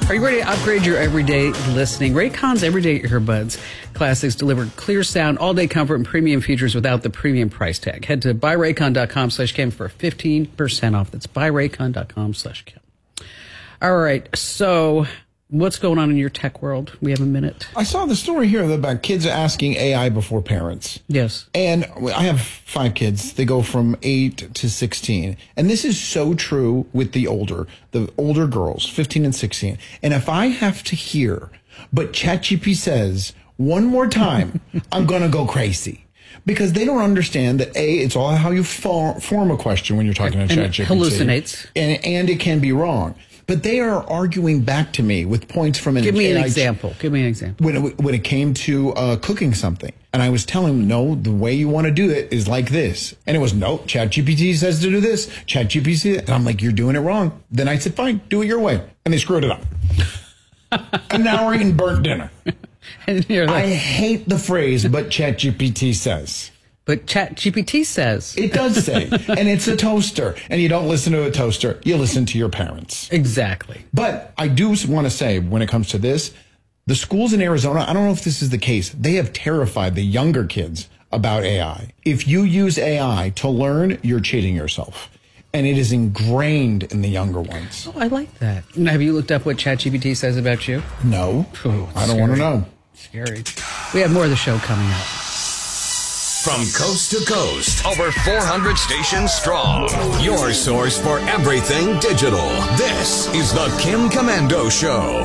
Are you ready to upgrade your everyday listening? Raycon's Everyday Earbuds Classics deliver clear sound, all-day comfort, and premium features without the premium price tag. Head to buyraycon.com/Kim for 15% off. That's buyraycon.com/Kim. All right, so what's going on in your tech world? We have a minute. I saw the story here about kids asking AI before parents. Yes. And I have 5 kids. They go from 8 to 16. And this is so true with the older girls, 15 and 16. And if I have to hear, but ChatGPT says one more time, I'm going to go crazy. Because they don't understand that, A, it's all how you form a question when you're talking to ChatGPT. It hallucinates. And it can be wrong. But they are arguing back to me with points from an Give me an example. When it came to cooking something. And I was telling them, no, the way you want to do it is like this. And it was, no, ChatGPT says to do this. ChatGPT says, and I'm like, you're doing it wrong. Then I said, fine, do it your way. And they screwed it up. And now we're eating burnt dinner. And you're like, I hate the phrase, but ChatGPT says. But ChatGPT says. It does say. And it's a toaster. And you don't listen to a toaster. You listen to your parents. Exactly. But I do want to say, when it comes to this, the schools in Arizona, I don't know if this is the case, they have terrified the younger kids about AI. If you use AI to learn, you're cheating yourself. And it is ingrained in the younger ones. Oh, I like that. Now, have you looked up what ChatGPT says about you? No. Oh, I don't want to know. Scary. We have more of the show coming up. From coast to coast, over 400 stations strong. Your source for everything digital. This is the Kim Komando Show.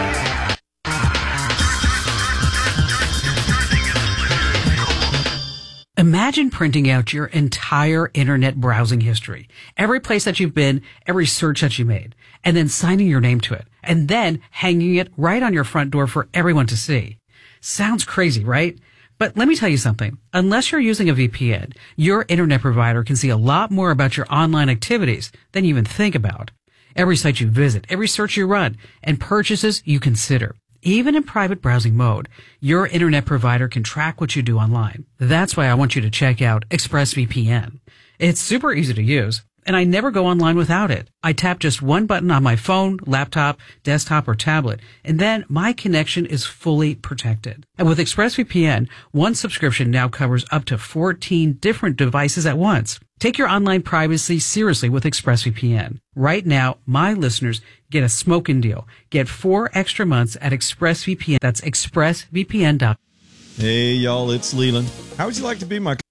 Imagine printing out your entire internet browsing history, every place that you've been, every search that you made, and then signing your name to it, and then hanging it right on your front door for everyone to see. Sounds crazy, right? But let me tell you something. Unless you're using a VPN, your internet provider can see a lot more about your online activities than you even think about. Every site you visit, every search you run, and purchases you consider. Even in private browsing mode, your internet provider can track what you do online. That's why I want you to check out ExpressVPN. It's super easy to use, and I never go online without it. I tap just one button on my phone, laptop, desktop, or tablet, and then my connection is fully protected. And with ExpressVPN, one subscription now covers up to 14 different devices at once. Take your online privacy seriously with ExpressVPN. Right now, my listeners get a smoking deal. Get 4 extra months at ExpressVPN. That's expressvpn.com. Hey, y'all, it's Leland. How would you like to be my